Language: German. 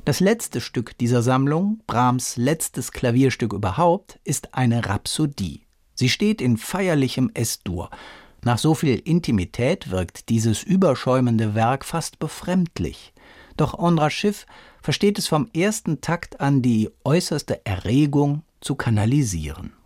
Das letzte Stück dieser Sammlung, Brahms' letztes Klavierstück überhaupt, ist eine Rhapsodie. Sie steht in feierlichem S-Dur. Nach so viel Intimität wirkt dieses überschäumende Werk fast befremdlich. Doch Ondra Schiff versteht es vom ersten Takt an, die äußerste Erregung zu kanalisieren.